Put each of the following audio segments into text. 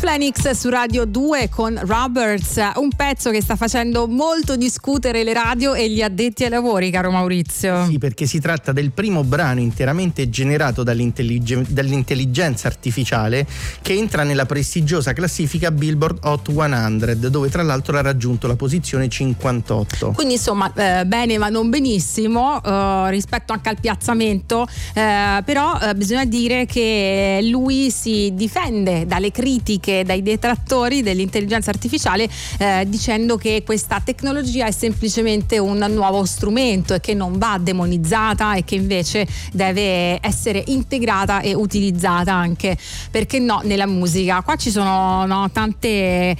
Phoenix su Radio 2 con Roberts, un pezzo che sta facendo molto discutere le radio e gli addetti ai lavori, caro Maurizio. Sì, perché si tratta del primo brano interamente generato dall'intelligenza artificiale che entra nella prestigiosa classifica Billboard Hot 100, dove tra l'altro ha raggiunto la posizione 58. Quindi insomma bene ma non benissimo rispetto anche al piazzamento, però bisogna dire che lui si difende dalle critiche, dai detrattori dell'intelligenza artificiale, dicendo che questa tecnologia è semplicemente un nuovo strumento e che non va demonizzata e che invece deve essere integrata e utilizzata anche, perché no, nella musica. Qua ci sono tante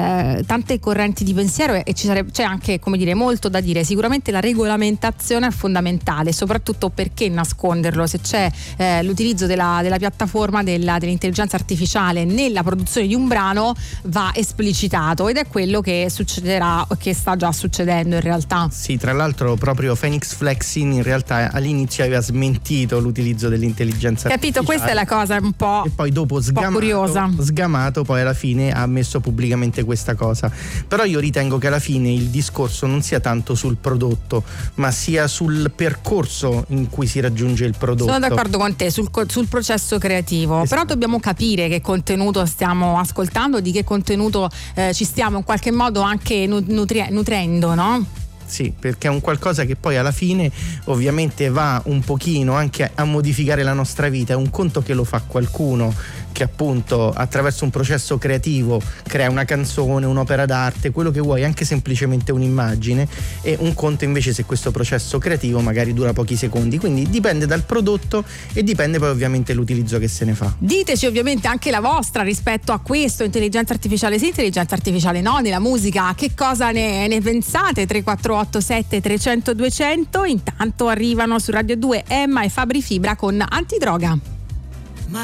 correnti di pensiero e c'è anche, come dire, molto da dire. Sicuramente la regolamentazione è fondamentale, soprattutto perché nasconderlo se c'è l'utilizzo della piattaforma dell'intelligenza artificiale nella produzione di un brano, va esplicitato, ed è quello che succederà, che sta già succedendo in realtà. Sì, tra l'altro proprio Phoenix Flexing in realtà all'inizio aveva smentito l'utilizzo dell'intelligenza artificiale. Questa è la cosa un po', e poi dopo sgamato poi alla fine ha ammesso pubblicamente questa cosa. Però io ritengo che alla fine il discorso non sia tanto sul prodotto, ma sia sul percorso in cui si raggiunge il prodotto. Sono d'accordo con te sul processo creativo. Esatto. Però dobbiamo capire che contenuto stiamo ascoltando, di che contenuto ci stiamo in qualche modo anche nutrendo, no? Sì, perché è un qualcosa che poi alla fine ovviamente va un pochino anche a modificare la nostra vita. È un conto che lo fa qualcuno che appunto attraverso un processo creativo crea una canzone, un'opera d'arte, quello che vuoi, anche semplicemente un'immagine, e un conto invece se questo processo creativo magari dura pochi secondi. Quindi dipende dal prodotto e dipende poi ovviamente l'utilizzo che se ne fa. Diteci ovviamente anche la vostra rispetto a questo, intelligenza artificiale sì, intelligenza artificiale no, nella musica. Che cosa ne pensate? 3487 300 200. Intanto arrivano su Radio 2 Emma e Fabri Fibra con Antidroga.